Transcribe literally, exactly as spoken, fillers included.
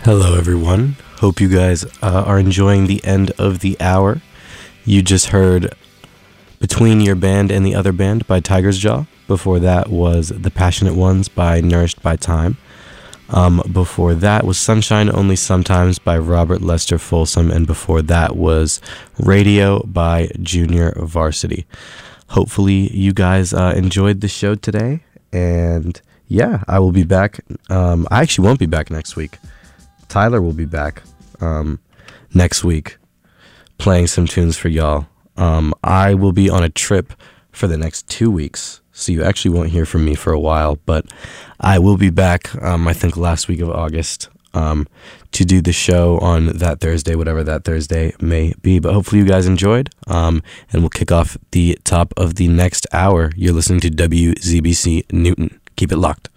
Hello, everyone. Hope you guys uh, are enjoying the end of the hour. You just heard Between Your Band and the Other Band by Tiger's Jaw. Before that was The Passionate Ones by Nourished by Time. Um, before that was Sunshine Only Sometimes by Robert Lester Folsom. And before that was Radio by Junior Varsity. Hopefully you guys uh, enjoyed the show today. And yeah, I will be back. Um, I actually won't be back next week. Tyler will be back um, next week playing some tunes for y'all. Um, I will be on a trip for the next two weeks, so you actually won't hear from me for a while, but I will be back, um, I think, last week of August um, to do the show on that Thursday, whatever that Thursday may be. But hopefully you guys enjoyed, um, and we'll kick off the top of the next hour. You're listening to W Z B C Newton. Keep it locked.